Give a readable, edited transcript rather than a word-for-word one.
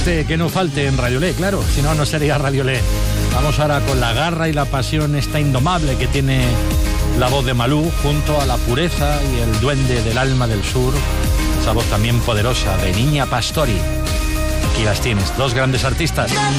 arte que no falte en Radiolé, claro, si no, no sería Radiolé. Vamos ahora con la garra y la pasión esta indomable que tiene la voz de Malú, junto a la pureza y el duende del alma del sur, esa voz también poderosa de Niña Pastori. Aquí las tienes, dos grandes artistas.